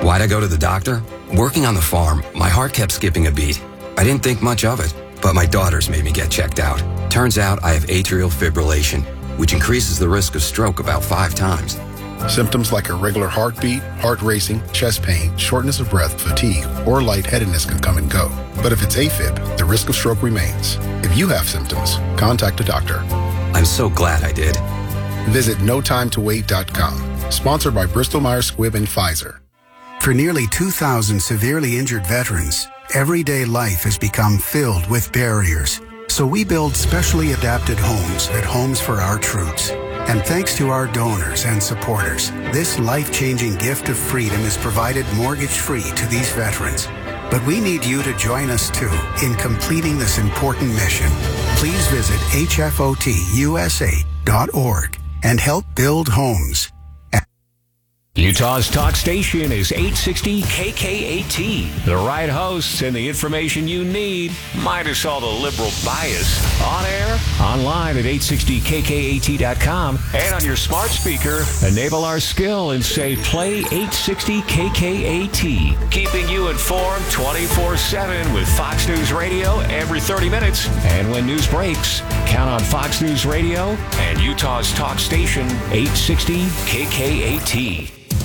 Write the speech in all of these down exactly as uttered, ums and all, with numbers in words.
Why'd I go to the doctor? Working on the farm, my heart kept skipping a beat. I didn't think much of it, but my daughters made me get checked out. Turns out I have atrial fibrillation, which increases the risk of stroke about five times. Symptoms like irregular heartbeat, heart racing, chest pain, shortness of breath, fatigue, or lightheadedness can come and go. But if it's AFib, the risk of stroke remains. If you have symptoms, contact a doctor. I'm so glad I did. Visit no time to wait dot com. Sponsored by Bristol Myers Squibb and Pfizer. For nearly two thousand severely injured veterans, everyday life has become filled with barriers. So we build specially adapted homes at Homes for Our Troops. And thanks to our donors and supporters, this life-changing gift of freedom is provided mortgage-free to these veterans. But we need you to join us, too, in completing this important mission. Please visit H F O T U S A dot org and help build homes. Utah's talk station is eight sixty K K A T. The right hosts and the information you need, minus all the liberal bias. On air, online at eight sixty K K A T dot com, and on your smart speaker, enable our skill and say play eight sixty K K A T. Keeping you informed twenty-four seven with Fox News Radio every thirty minutes. And when news breaks, count on Fox News Radio and Utah's talk station eight sixty K K A T.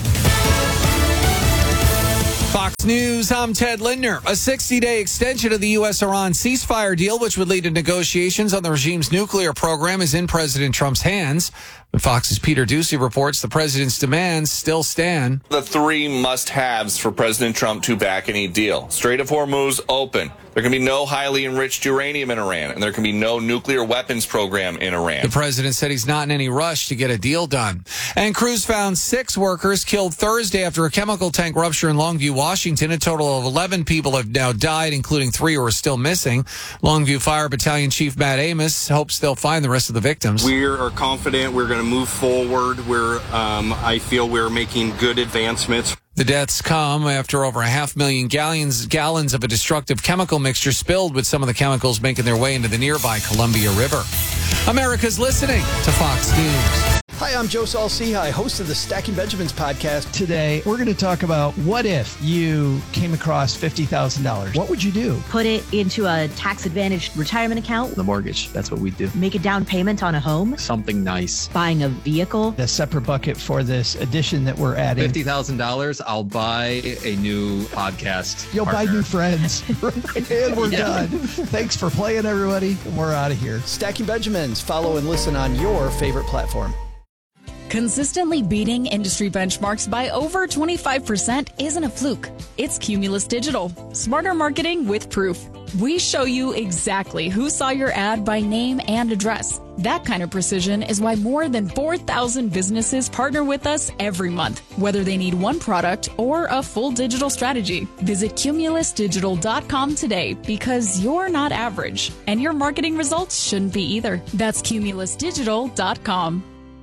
Fox News, I'm Ted Lindner. A sixty-day extension of the U S Iran ceasefire deal, which would lead to negotiations on the regime's nuclear program, is in President Trump's hands. But Fox's Peter Doocy reports the president's demands still stand. The three must-haves for President Trump to back any deal. Strait of Hormuz open. There can be no highly enriched uranium in Iran, and there can be no nuclear weapons program in Iran. The president said he's not in any rush to get a deal done. And crews found six workers killed Thursday after a chemical tank rupture in Longview, Washington. A total of eleven people have now died, including three who are still missing. Longview Fire Battalion Chief Matt Amos hopes they'll find the rest of the victims. We are confident we're going to move forward. We're, um, I feel we're making good advancements. The deaths come after over a half million gallons, gallons of a destructive chemical mixture spilled, with some of the chemicals making their way into the nearby Columbia River. America's listening to Fox News. Hi, I'm Joe Saul-Sehy, host of the Stacking Benjamins podcast. Today, we're going to talk about what if you came across fifty thousand dollars. What would you do? Put it into a tax-advantaged retirement account. The mortgage, that's what we do. Make a down payment on a home. Something nice. Buying a vehicle. A separate bucket for this addition that we're adding. fifty thousand dollars, I'll buy a new podcast You'll partner. buy new friends. And we're yeah. done. Thanks for playing, everybody. We're out of here. Stacking Benjamins. Follow and listen on your favorite platform. Consistently beating industry benchmarks by over twenty-five percent isn't a fluke. It's Cumulus Digital. Smarter marketing with proof. We show you exactly who saw your ad by name and address. That kind of precision is why more than four thousand businesses partner with us every month, whether they need one product or a full digital strategy. Visit cumulus digital dot com today, because you're not average, and your marketing results shouldn't be either. That's cumulus digital dot com.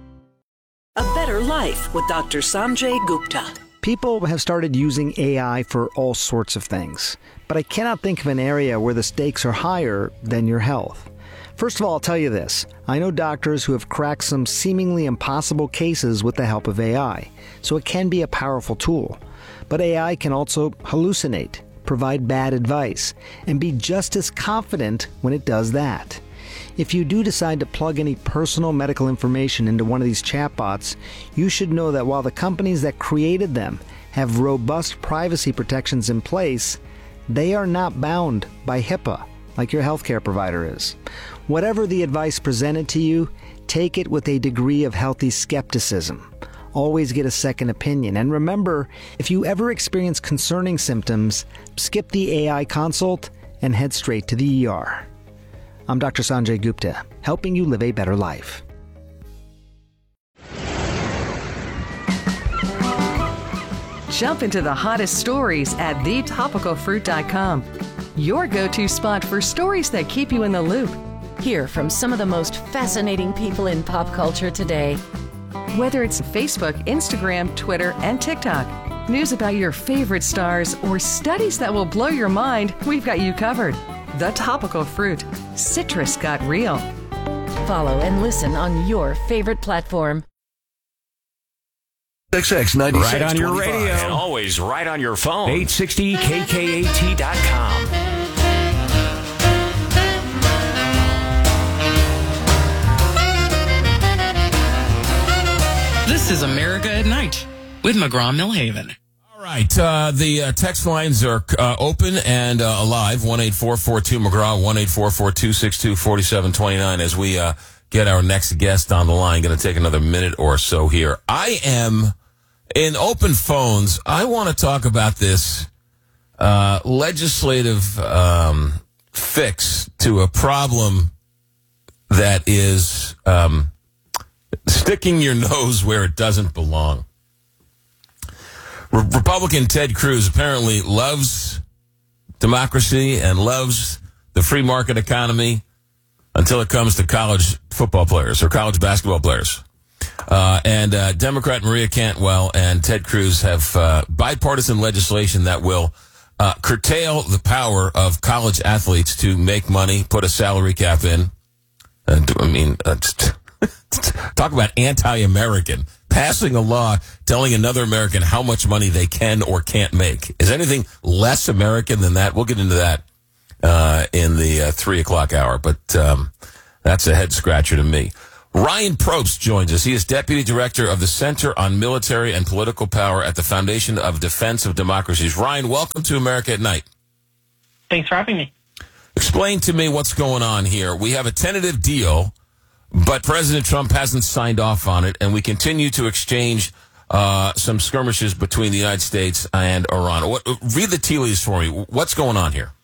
A Better Life with Doctor Sanjay Gupta. People have started using A I for all sorts of things, but I cannot think of an area where the stakes are higher than your health. First of all, I'll tell you this. I know doctors who have cracked some seemingly impossible cases with the help of A I, so it can be a powerful tool. But A I can also hallucinate, provide bad advice, and be just as confident when it does that. If you do decide to plug any personal medical information into one of these chatbots, you should know that while the companies that created them have robust privacy protections in place, they are not bound by HIPAA like your healthcare provider is. Whatever the advice presented to you, take it with a degree of healthy skepticism. Always get a second opinion. And remember, if you ever experience concerning symptoms, skip the A I consult and head straight to the E R. I'm Doctor Sanjay Gupta, helping you live a better life. Jump into the hottest stories at the topical fruit dot com. Your go-to spot for stories that keep you in the loop. Hear from some of the most fascinating people in pop culture today. Whether it's Facebook, Instagram, Twitter, and TikTok, news about your favorite stars, or studies that will blow your mind, we've got you covered. The Topical Fruit. Citrus got real. Follow and listen on your favorite platform. X X ninety-six Right on your twenty-five. radio. always right on your phone. eight sixty K K A T dot com. This is America at Night with McGraw-Millhaven. All right. Uh, the uh, text lines are uh, open and uh, alive. one eight four four two McGraw, one eight four four two six two four seven two nine. As we uh, get our next guest on the line, going to take another minute or so here. I am in open phones. I want to talk about this uh, legislative um, fix to a problem that is um, sticking your nose where it doesn't belong. Re- Republican Ted Cruz apparently loves democracy and loves the free market economy until it comes to college football players or college basketball players. Uh, and uh, Democrat Maria Cantwell and Ted Cruz have uh, bipartisan legislation that will uh, curtail the power of college athletes to make money, put a salary cap in. And, I mean, uh, talk about anti-American. Passing a law telling another American how much money they can or can't make. Is anything less American than that? We'll get into that uh, in the uh, three o'clock hour, but um, that's a head-scratcher to me. Ryan Probst joins us. He is Deputy Director of the Center on Military and Political Power at the Foundation of Defense of Democracies. Ryan, welcome to America at Night. Thanks for having me. Explain to me what's going on here. We have a tentative deal, but President Trump hasn't signed off on it, and we continue to exchange uh, some skirmishes between the United States and Iran. What, read the tea leaves for me. What's going on here?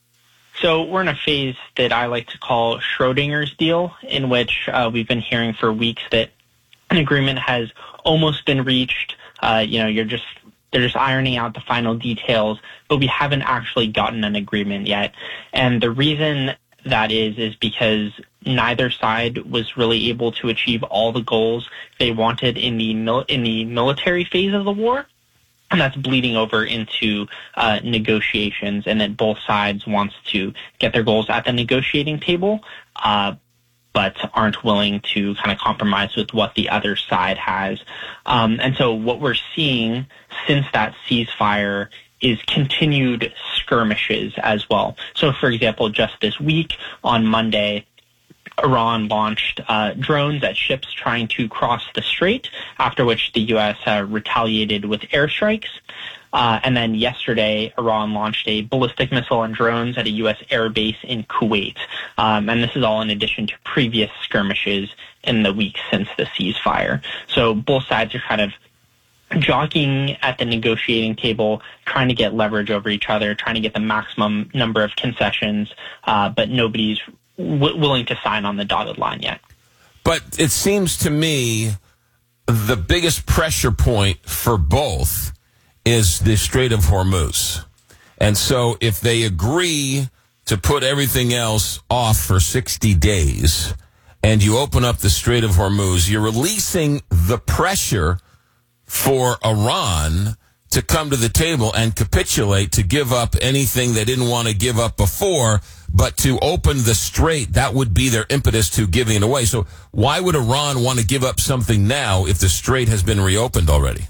So we're in a phase that I like to call Schrodinger's deal, in which uh, we've been hearing for weeks that an agreement has almost been reached. Uh, you know, you're just they're just ironing out the final details, but we haven't actually gotten an agreement yet. And the reason that is is because neither side was really able to achieve all the goals they wanted in the mil- in the military phase of the war. And that's bleeding over into uh, negotiations, and that both sides wants to get their goals at the negotiating table, uh, but aren't willing to kind of compromise with what the other side has. Um, and so what we're seeing since that ceasefire is continued skirmishes as well. So, for example, just this week on Monday, Iran launched uh, drones at ships trying to cross the strait, after which the U S uh, retaliated with airstrikes. Uh, and then yesterday, Iran launched a ballistic missile and drones at a U S air base in Kuwait. Um, and this is all in addition to previous skirmishes in the weeks since the ceasefire. So both sides are kind of jockeying at the negotiating table, trying to get leverage over each other, trying to get the maximum number of concessions, uh, but nobody's w- willing to sign on the dotted line yet. But it seems to me the biggest pressure point for both is the Strait of Hormuz. And so if they agree to put everything else off for sixty days and you open up the Strait of Hormuz, you're releasing the pressure for Iran to come to the table and capitulate, to give up anything they didn't want to give up before, but to open the strait, that would be their impetus to giving it away. So why would Iran want to give up something now if the strait has been reopened already?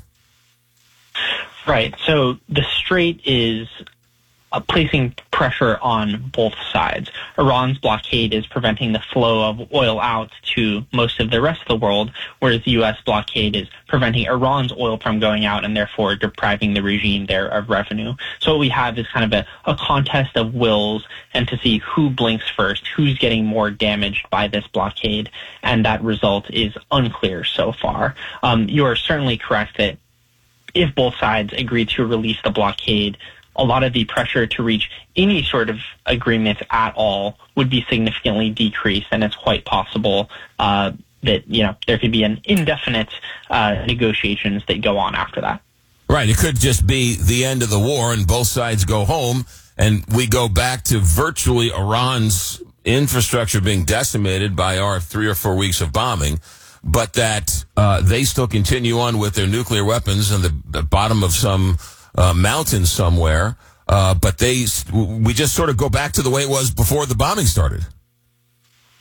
Right. So the strait is uh, placing pressure on both sides. Iran's blockade is preventing the flow of oil out to most of the rest of the world, whereas the U S blockade is preventing Iran's oil from going out and therefore depriving the regime there of revenue. So what we have is kind of a, a contest of wills, and to see who blinks first, who's getting more damaged by this blockade, and that result is unclear so far. Um, you are certainly correct that if both sides agree to release the blockade, a lot of the pressure to reach any sort of agreement at all would be significantly decreased, and it's quite possible uh, that, you know, there could be an indefinite uh, negotiations that go on after that. Right. It could just be the end of the war and both sides go home and we go back to virtually Iran's infrastructure being decimated by our three or four weeks of bombing, but that uh, they still continue on with their nuclear weapons in the, the bottom of some uh, mountain somewhere. Uh, but they, we just sort of go back to the way it was before the bombing started.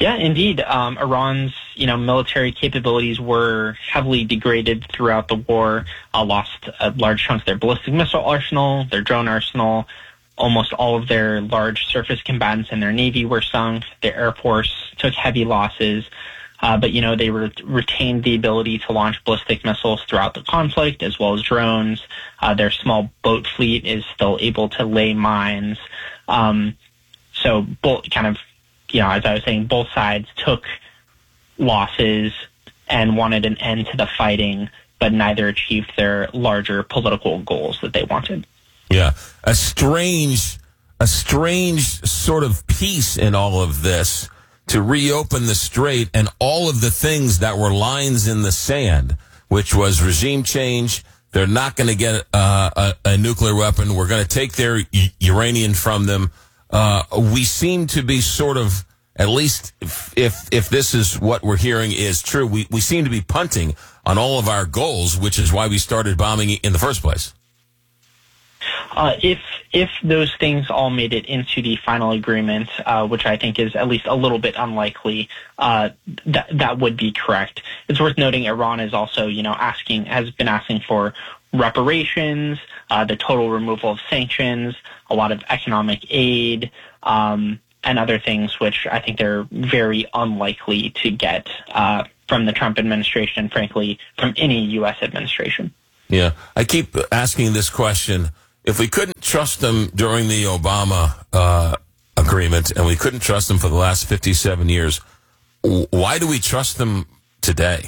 Yeah, indeed. Um, Iran's, you know, military capabilities were heavily degraded throughout the war. Uh, lost uh, large chunks of their ballistic missile arsenal, their drone arsenal. Almost all of their large surface combatants in their navy were sunk. Their air force took heavy losses. Uh, but, you know, they re- retained the ability to launch ballistic missiles throughout the conflict, as well as drones. Uh, their small boat fleet is still able to lay mines. Um, so, both kind of, you know, as I was saying, both sides took losses and wanted an end to the fighting, but neither achieved their larger political goals that they wanted. Yeah, a strange, a strange sort of peace in all of this to reopen the strait and all of the things that were lines in the sand, which was regime change. They're not going to get uh, a, a nuclear weapon. We're going to take their u- uranium from them. Uh, we seem to be sort of, at least if, if if this is what we're hearing is true, we, we seem to be punting on all of our goals, which is why we started bombing in the first place. Uh, if if those things all made it into the final agreement, uh, which I think is at least a little bit unlikely, uh, that that would be correct. It's worth noting Iran is also, you know, asking has been asking for reparations, uh, the total removal of sanctions, a lot of economic aid, um, and other things, which I think they're very unlikely to get uh, from the Trump administration, and frankly, from any U S administration. Yeah, I keep asking this question. If we couldn't trust them during the Obama uh, agreement and we couldn't trust them for the last fifty-seven years, why do we trust them today?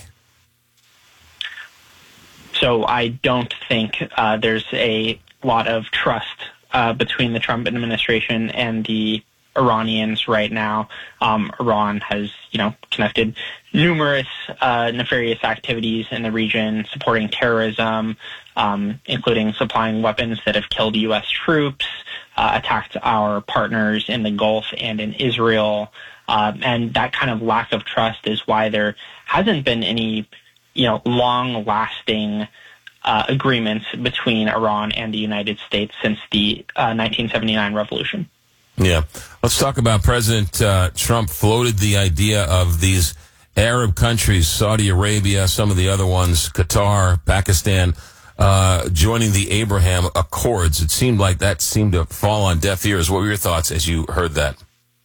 So I don't think uh, there's a lot of trust uh, between the Trump administration and the Iranians right now. Um, Iran has, you know, conducted numerous uh, nefarious activities in the region, supporting terrorism, um, including supplying weapons that have killed U S troops, uh, attacked our partners in the Gulf and in Israel. Uh, and that kind of lack of trust is why there hasn't been any, you know, long-lasting uh, agreements between Iran and the United States since the uh, nineteen seventy-nine revolution. Yeah. Let's talk about President uh, Trump floated the idea of these Arab countries, Saudi Arabia, some of the other ones, Qatar, Pakistan, uh, joining the Abraham Accords. It seemed like that seemed to fall on deaf ears. What were your thoughts as you heard that?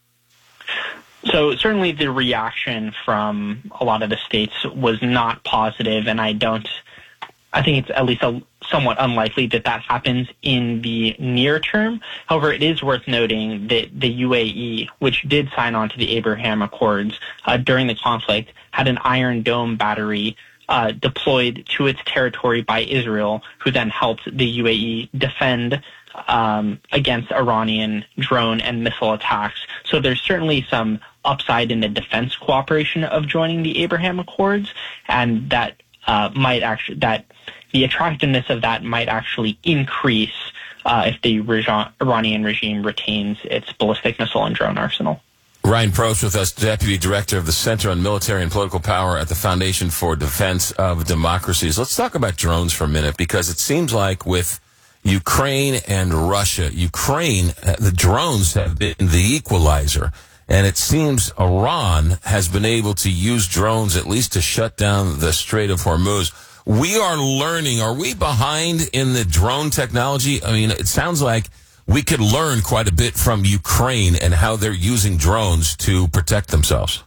So certainly the reaction from a lot of the states was not positive, and I don't, I think it's at least a, somewhat unlikely that that happens in the near term. However, it is worth noting that the U A E, which did sign on to the Abraham Accords uh, during the conflict, had an Iron Dome battery uh, deployed to its territory by Israel, who then helped the U A E defend um, against Iranian drone and missile attacks. So there's certainly some upside in the defense cooperation of joining the Abraham Accords, and that uh, might actually that the attractiveness of that might actually increase uh, if the regi- Iranian regime retains its ballistic missile and drone arsenal. Ryan Probst with us, Deputy Director of the Center on Military and Political Power at the Foundation for Defense of Democracies. Let's talk about drones for a minute, because it seems like with Ukraine and Russia, Ukraine, uh, the drones have been the equalizer. And it seems Iran has been able to use drones at least to shut down the Strait of Hormuz. We are learning. Are we behind in the drone technology? I mean, it sounds like we could learn quite a bit from Ukraine and how they're using drones to protect themselves.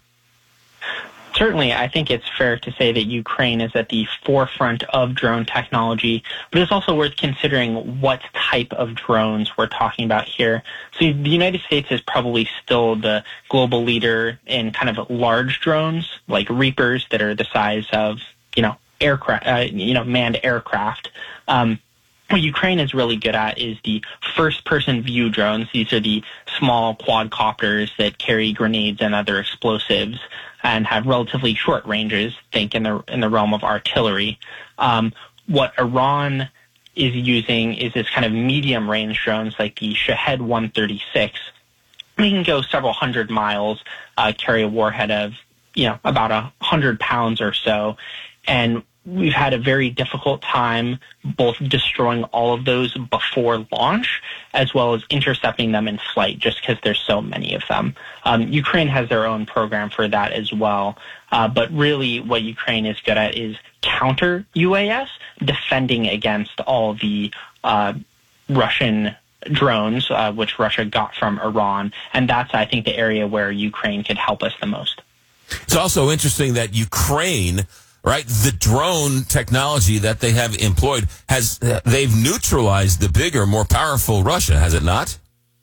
Certainly, I think it's fair to say that Ukraine is at the forefront of drone technology, but it's also worth considering what type of drones we're talking about here. So the United States is probably still the global leader in kind of large drones, like Reapers that are the size of, you know, aircraft, uh, you know, manned aircraft. Um, what Ukraine is really good at is the first-person view drones. These are the small quadcopters that carry grenades and other explosives and have relatively short ranges, think in the in the realm of artillery. Um, what Iran is using is this kind of medium-range drones like the Shahed one thirty-six. They can go several hundred miles, uh, carry a warhead of, you know, about a hundred pounds or so. And we've had a very difficult time both destroying all of those before launch as well as intercepting them in flight just because there's so many of them. Um, Ukraine has their own program for that as well. Uh, but really what Ukraine is good at is counter U A S, defending against all the uh, Russian drones, uh, which Russia got from Iran. And that's, I think, the area where Ukraine could help us the most. It's also interesting that Ukraine, right, the drone technology that they have employed, has they've neutralized the bigger, more powerful Russia, has it not?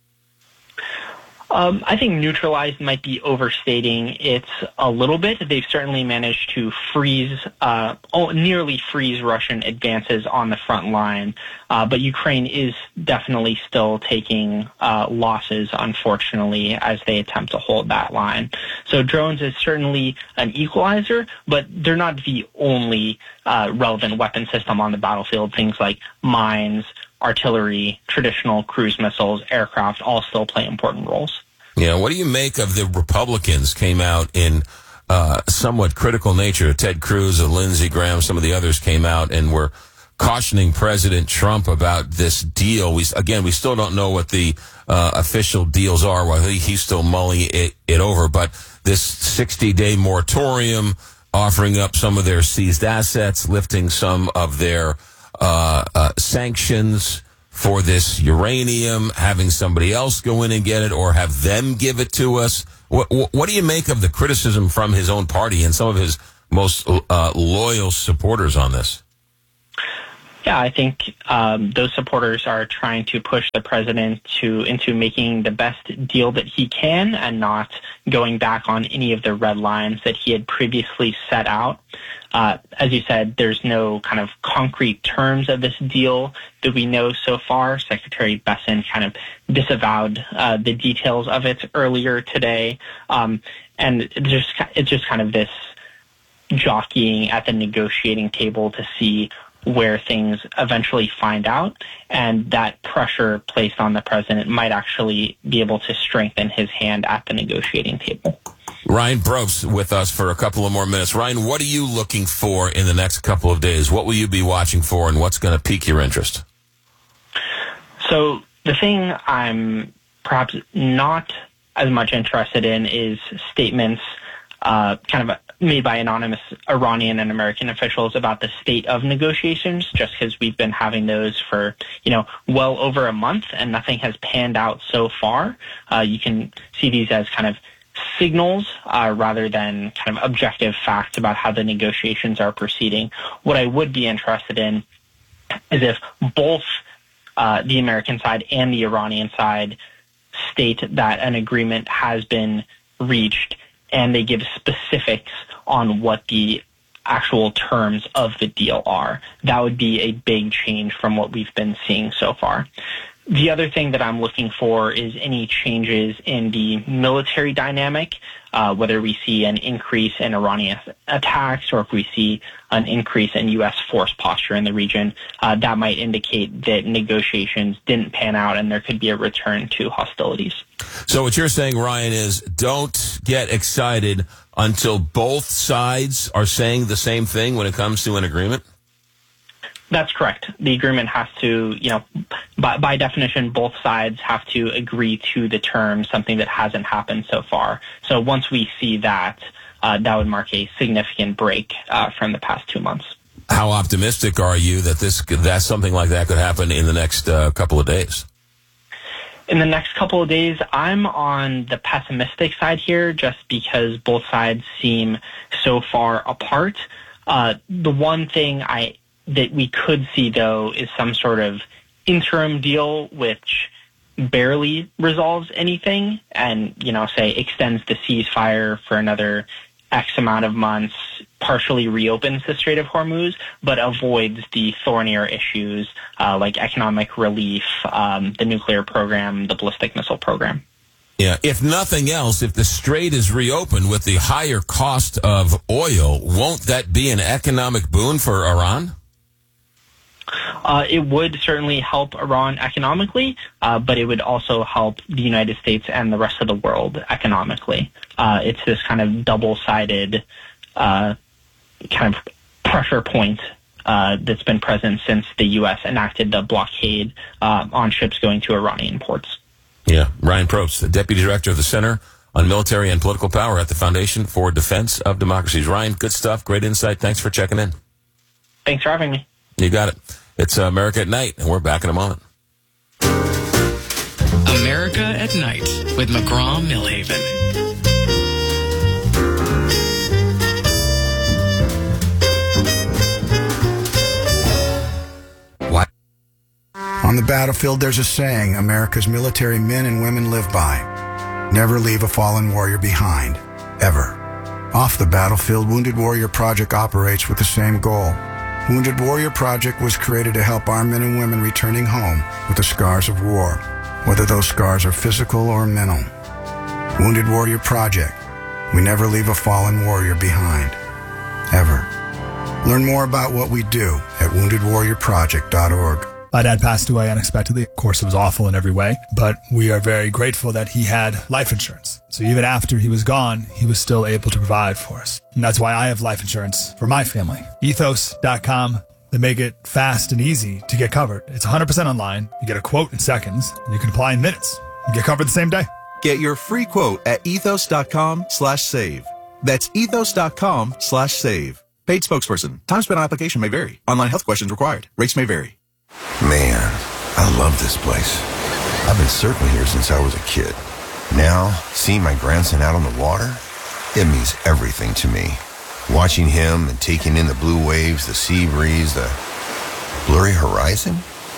Um, I think neutralized might be overstating it a little bit. They've certainly managed to freeze, uh, oh, nearly freeze Russian advances on the front line. Uh, but Ukraine is definitely still taking uh, losses, unfortunately, as they attempt to hold that line. So drones is certainly an equalizer, but they're not the only uh, relevant weapon system on the battlefield. Things like mines, artillery, traditional cruise missiles, aircraft all still play important roles. Yeah, what do you make of the Republicans came out in uh, somewhat critical nature? Ted Cruz, Lindsey Graham, some of the others came out and were cautioning President Trump about this deal. We again, we still don't know what the uh, official deals are. While he, he's still mulling it, it over, but this sixty-day moratorium, offering up some of their seized assets, lifting some of their Uh, uh, sanctions for this uranium, having somebody else go in and get it or have them give it to us. What, what do you make of the criticism from his own party and some of his most uh, loyal supporters on this? Yeah, I think um, those supporters are trying to push the president to into making the best deal that he can and not going back on any of the red lines that he had previously set out. Uh, as you said, there's no kind of concrete terms of this deal that we know so far. Secretary Bessent kind of disavowed uh, the details of it earlier today. Um, and it's just, it's just kind of this jockeying at the negotiating table to see where things eventually find out, and that pressure placed on the president might actually be able to strengthen his hand at the negotiating table. Ryan Brobst with us for a couple of more minutes. Ryan, what are you looking for in the next couple of days? What will you be watching for, and what's going to pique your interest? So the thing I'm perhaps not as much interested in is statements uh, kind of made by anonymous Iranian and American officials about the state of negotiations, just because we've been having those for, you know, well over a month and nothing has panned out so far. Uh, you can see these as kind of signals uh, rather than kind of objective facts about how the negotiations are proceeding. What I would be interested in is if both uh, the American side and the Iranian side state that an agreement has been reached and they give specifics on what the actual terms of the deal are. That would be a big change from what we've been seeing so far. The other thing that I'm looking for is any changes in the military dynamic, uh, whether we see an increase in Iranian attacks or if we see an increase in U S force posture in the region. Uh, that might indicate that negotiations didn't pan out and there could be a return to hostilities. So what you're saying, Ryan, is don't get excited until both sides are saying the same thing when it comes to an agreement? That's correct. The agreement has to, you know, by, by definition, both sides have to agree to the terms, something that hasn't happened so far. So once we see that, uh, that would mark a significant break uh, from the past two months. How optimistic are you that this that something like that could happen in the next uh, couple of days? In the next couple of days, I'm on the pessimistic side here just because both sides seem so far apart. Uh, the one thing I that we could see, though, is some sort of interim deal which barely resolves anything and, you know, say extends the ceasefire for another X amount of months, partially reopens the Strait of Hormuz, but avoids the thornier issues uh, like economic relief, um, the nuclear program, the ballistic missile program. Yeah, if nothing else, if the strait is reopened with the higher cost of oil, won't that be an economic boon for Iran? Uh, it would certainly help Iran economically, uh, but it would also help the United States and the rest of the world economically. Uh, it's this kind of double-sided uh, kind of pressure point uh, that's been present since the U S enacted the blockade uh, on ships going to Iranian ports. Yeah, Ryan Probst, the Deputy Director of the Center on Military and Political Power at the Foundation for Defense of Democracies. Ryan, good stuff, great insight. Thanks for checking in. Thanks for having me. You got it. It's uh, America at Night, and we're back in a moment. America at Night with McGraw-Milhaven. What? On the battlefield, there's a saying America's military men and women live by. Never leave a fallen warrior behind. Ever. Off the battlefield, Wounded Warrior Project operates with the same goal. Wounded Warrior Project was created to help our men and women returning home with the scars of war, whether those scars are physical or mental. Wounded Warrior Project. We never leave a fallen warrior behind. Ever. Learn more about what we do at wounded warrior project dot org. My dad passed away unexpectedly. Of course, it was awful in every way, but we are very grateful that he had life insurance. So even after he was gone, he was still able to provide for us. And that's why I have life insurance for my family. ethos dot com. They make it fast and easy to get covered. It's one hundred percent online. You get a quote in seconds, and you can apply in minutes. You get covered the same day. Get your free quote at ethos dot com slash save. That's ethos dot com slash save. Paid spokesperson. Time spent on application may vary. Online health questions required. Rates may vary. Man, I love this place. I've been surfing here since I was a kid. Now, seeing my grandson out on the water, it means everything to me. Watching him and taking in the blue waves, the sea breeze, the blurry horizon.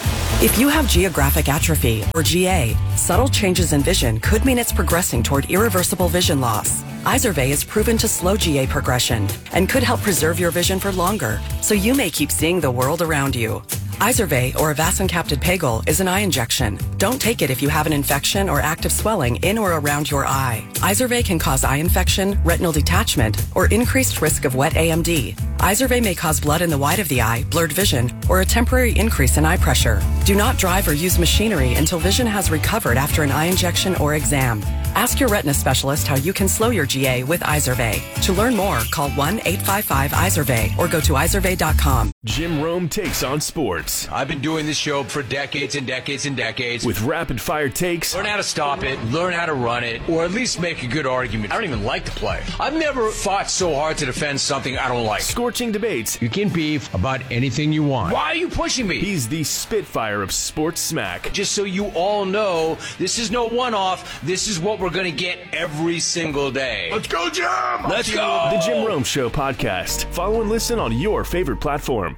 If you have geographic atrophy, or G A, subtle changes in vision could mean it's progressing toward irreversible vision loss. Izervay is proven to slow G A progression and could help preserve your vision for longer, so you may keep seeing the world around you. Izervay, or avacincaptad pegol, is an eye injection. Don't take it if you have an infection or active swelling in or around your eye. Izervay can cause eye infection, retinal detachment, or increased risk of wet A M D. Izervay may cause blood in the white of the eye, blurred vision, or a temporary increase in eye pressure. Do not drive or use machinery until vision has recovered after an eye injection or exam. Ask your retina specialist how you can slow your G A with Izervay. To learn more, call one eight five five Izervay or go to izervay dot com. Jim Rome takes on sports. I've been doing this show for decades and decades and decades. With rapid-fire takes. Learn how to stop it, learn how to run it, or at least make a good argument. I don't even like the play. I've never fought so hard to defend something I don't like. Scorching debates. You can beef about anything you want. Why are you pushing me? He's the Spitfire of sports smack. Just so you all know, this is no one-off. This is what we're going to get every single day. Let's go, Jim! Let's go! The Jim Rome Show podcast. Follow and listen on your favorite platform.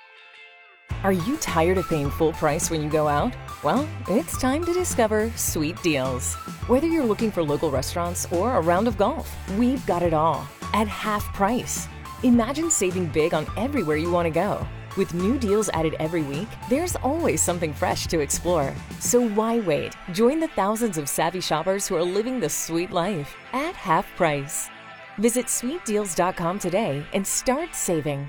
Are you tired of paying full price when you go out? Well, it's time to discover Sweet Deals. Whether you're looking for local restaurants or a round of golf, we've got it all at half price. Imagine saving big on everywhere you want to go. With new deals added every week, there's always something fresh to explore. So why wait? Join the thousands of savvy shoppers who are living the sweet life at half price. Visit sweet deals dot com today and start saving.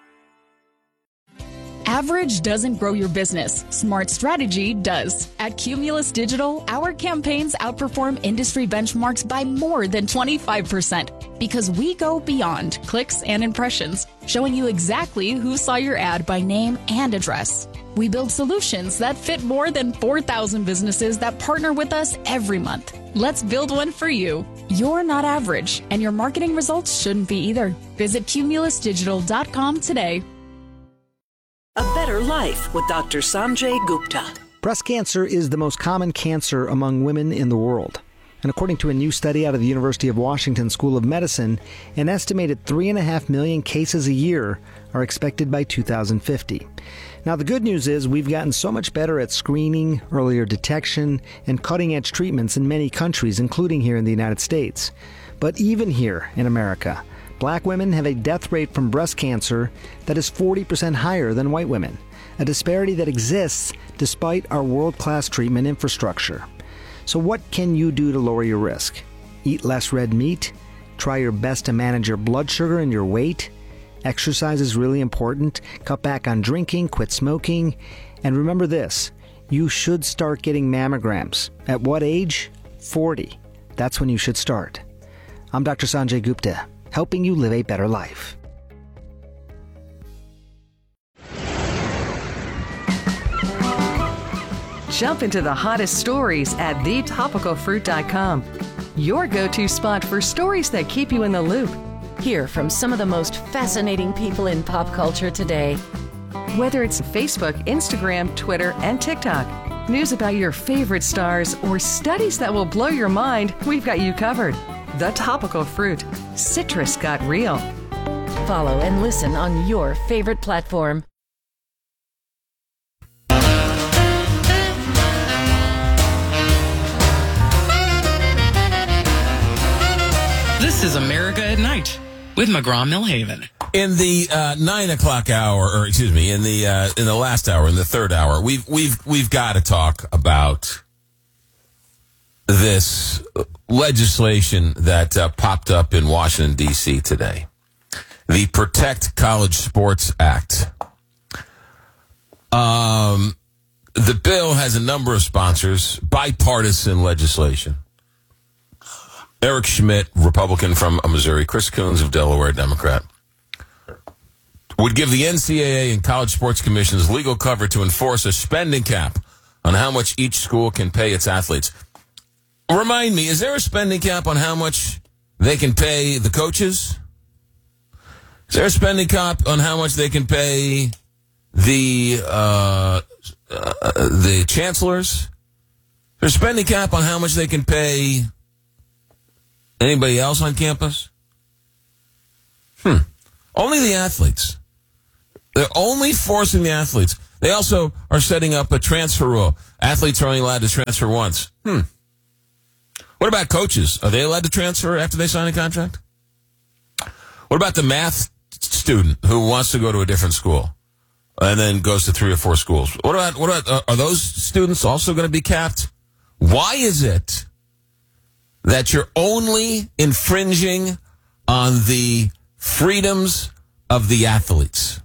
Average doesn't grow your business. Smart strategy does. At Cumulus Digital, our campaigns outperform industry benchmarks by more than twenty-five percent because we go beyond clicks and impressions, showing you exactly who saw your ad by name and address. We build solutions that fit more than four thousand businesses that partner with us every month. Let's build one for you. You're not average, and your marketing results shouldn't be either. Visit cumulus digital dot com today. A Better Life with Doctor Sanjay Gupta. Breast cancer is the most common cancer among women in the world. And according to a new study out of the University of Washington School of Medicine, an estimated three and a half million cases a year are expected by two thousand fifty. Now, the good news is we've gotten so much better at screening, earlier detection, and cutting-edge treatments in many countries, including here in the United States. But even here in America, Black women have a death rate from breast cancer that is forty percent higher than white women, a disparity that exists despite our world-class treatment infrastructure. So what can you do to lower your risk? Eat less red meat? Try your best to manage your blood sugar and your weight? Exercise is really important. Cut back on drinking, quit smoking. And remember this, you should start getting mammograms. At what age? forty. That's when you should start. I'm Doctor Sanjay Gupta, helping you live a better life. Jump into the hottest stories at the topical fruit dot com. Your go-to spot for stories that keep you in the loop. Hear from some of the most fascinating people in pop culture today. Whether it's Facebook, Instagram, Twitter, and TikTok, news about your favorite stars, or studies that will blow your mind, we've got you covered. The Topical Fruit. Citrus got real. Follow and listen on your favorite platform. This is America at Night with McGraw-Millhaven. In the uh, nine o'clock hour, or excuse me, in the uh, in the last hour, in the third hour, we've we've we've got to talk about this legislation that uh, popped up in Washington D C today, the Protect College Sports Act. Um, the bill has a number of sponsors, bipartisan legislation. Eric Schmidt, Republican from Missouri, Chris Coons of Delaware, Democrat, would give the N C double A and college sports commissions legal cover to enforce a spending cap on how much each school can pay its athletes. Remind me, is there a spending cap on how much they can pay the coaches? Is there a spending cap on how much they can pay the uh, uh, the chancellors? Is there a spending cap on how much they can pay anybody else on campus? Hmm. Only the athletes. They're only forcing the athletes. They also are setting up a transfer rule. Athletes are only allowed to transfer once. Hmm. What about coaches? Are they allowed to transfer after they sign a contract? What about the math student who wants to go to a different school and then goes to three or four schools? What about, what about, uh, are those students also going to be capped? Why is it that you're only infringing on the freedoms of the athletes?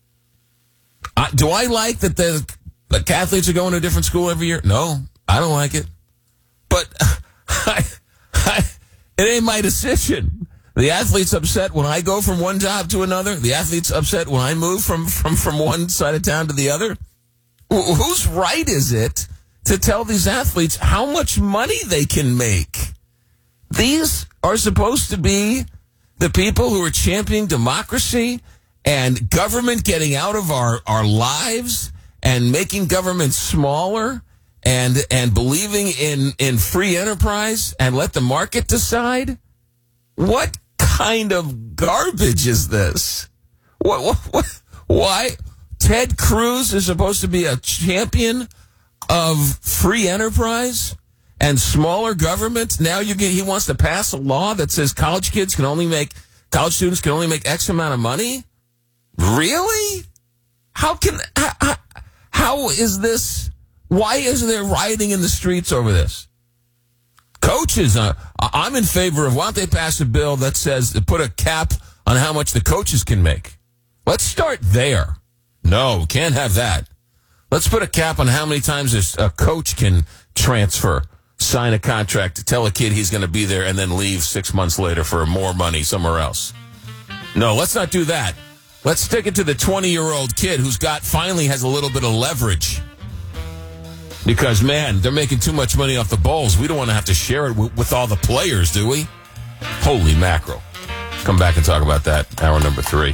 Uh, do I like that the, the athletes are going to a different school every year? No, I don't like it. But I, I, it ain't my decision. The athlete's upset when I go from one job to another. The athlete's upset when I move from, from, from one side of town to the other. Wh- whose right is it to tell these athletes how much money they can make? These are supposed to be the people who are championing democracy and government getting out of our, our lives and making government smaller and and believing in, in free enterprise and let the market decide? What kind of garbage is this? What, what, what, why? Ted Cruz is supposed to be a champion of free enterprise and smaller government. Now you get, he wants to pass a law that says college kids can only make, college students can only make X amount of money? Really? How can, how, how is this, why is there rioting in the streets over this? Coaches, uh, I'm in favor of, why don't they pass a bill that says, put a cap on how much the coaches can make? Let's start there. No, can't have that. Let's put a cap on how many times a coach can transfer, sign a contract, tell a kid he's going to be there, and then leave six months later for more money somewhere else. No, let's not do that. Let's stick it to the twenty-year-old kid who's got, finally has a little bit of leverage. Because, man, they're making too much money off the bowls. We don't want to have to share it w- with all the players, do we? Holy mackerel. Come back and talk about that. Hour number three.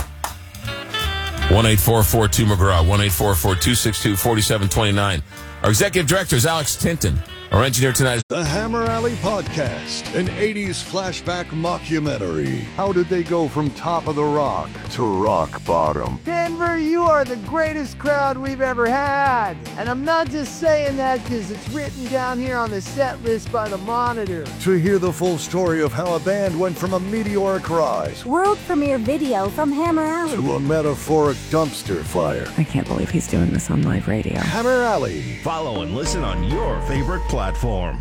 one eight four four two McGraw, one eight four four two six two four seven two nine. Our executive director is Alex Tinton. Our engineer tonight is The Hammer Alley Podcast, an eighties flashback mockumentary. How did they go from top of the rock to rock bottom? Denver, you are the greatest crowd we've ever had. And I'm not just saying that because it's written down here on the set list by the Monitor. To hear the full story of how a band went from a meteoric rise World premiere video from Hammer Alley to a metaphoric dumpster fire. I can't believe he's doing this on live radio. Hammer Alley. Follow and listen on your favorite platform.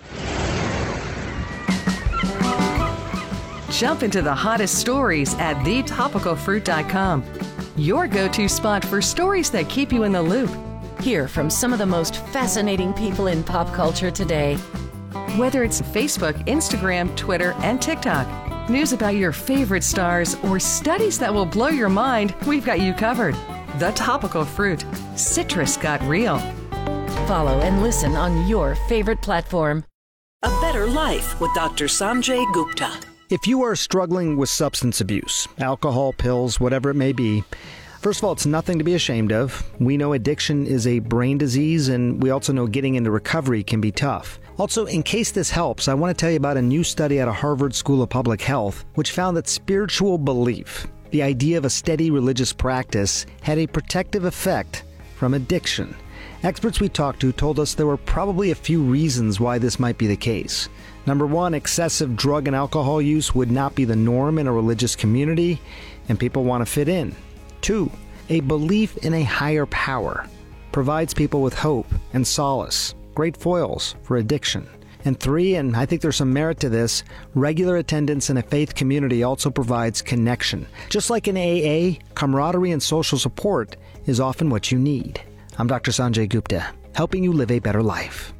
Jump into the hottest stories at the topical fruit dot com. Your go-to spot for stories that keep you in the loop. Hear from some of the most fascinating people in pop culture today. Whether it's Facebook, Instagram, Twitter, and TikTok, news about your favorite stars, or studies that will blow your mind, we've got you covered. The Topical Fruit. Citrus got real. Follow and listen on your favorite platform. A Better Life with Doctor Sanjay Gupta. If you are struggling with substance abuse, alcohol, pills, whatever it may be, first of all, it's nothing to be ashamed of. We know addiction is a brain disease, and we also know getting into recovery can be tough. Also, in case this helps, I want to tell you about a new study out of Harvard School of Public Health, which found that spiritual belief, the idea of a steady religious practice, had a protective effect from addiction. Experts we talked to told us there were probably a few reasons why this might be the case. Number one, excessive drug and alcohol use would not be the norm in a religious community, and people want to fit in. Two, a belief in a higher power provides people with hope and solace, great foils for addiction. And three, and I think there's some merit to this, regular attendance in a faith community also provides connection. Just like in A A, camaraderie and social support is often what you need. I'm Doctor Sanjay Gupta, helping you live a better life.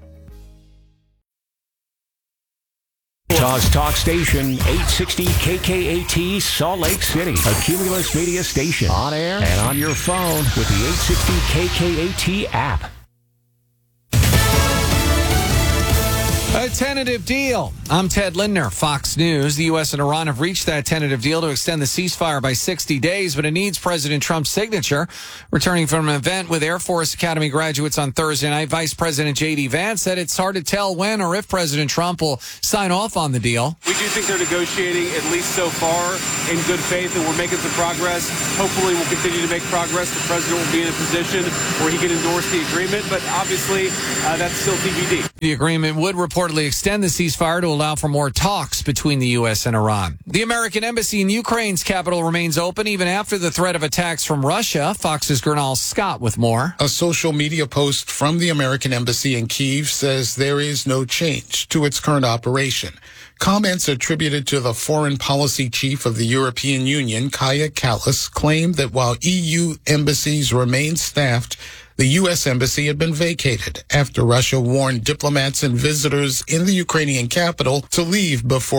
Utah's talk station, eight sixty K K A T, Salt Lake City. A Cumulus Media station. On air and on your phone with the eight sixty K K A T app. A tentative deal. I'm Ted Lindner, Fox News. The U S and Iran have reached that tentative deal to extend the ceasefire by sixty days, but it needs President Trump's signature. Returning from an event with Air Force Academy graduates on Thursday night, Vice President J D Vance said it's hard to tell when or if President Trump will sign off on the deal. We do think they're negotiating, at least so far, in good faith, and we're making some progress. Hopefully we'll continue to make progress. The president will be in a position where he can endorse the agreement, but obviously uh, that's still T B D. The agreement would reportedly extend the ceasefire to allow for more talks between the U S and Iran. The American embassy in Ukraine's capital remains open even after the threat of attacks from Russia. Fox's Gernal Scott with more. A social media post from the American embassy in Kyiv says there is no change to its current operation. Comments attributed to the foreign policy chief of the European Union, Kaja Kallas, claimed that while E U embassies remain staffed, the U S embassy had been vacated after Russia warned diplomats and visitors in the Ukrainian capital to leave before